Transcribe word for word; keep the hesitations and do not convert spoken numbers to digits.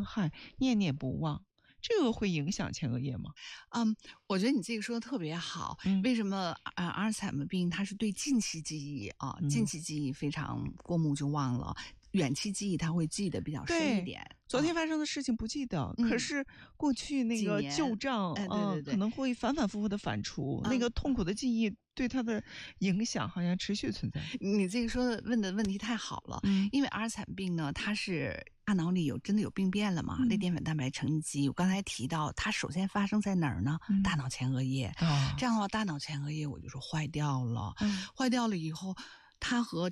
伤害，念念不忘，这个会影响前额叶吗？ 嗯，我觉得你这个说的特别好。 嗯、 为什么啊？阿尔茨海默病它是对近期记忆啊， 嗯、 近期记忆非常过目就忘了，远期记忆它会记得比较深一点。 昨天发生的事情不记得， 嗯、 可是过去那个旧账， 哎，对对对， 可能会反反复复的反刍， 嗯、 那个痛苦的记忆对它的影响好像持续存在。 你这个说的问的问题太好了， 嗯， 因为阿尔茨海默病呢，它是大脑里有真的有病变了嘛？ 嗯、 类淀粉蛋白沉积，我刚才提到，它首先发生在哪儿呢？ 嗯、 大脑前额叶。 哦、 这样的话，大脑前额叶我就说坏掉了， 嗯、 坏掉了以后。它和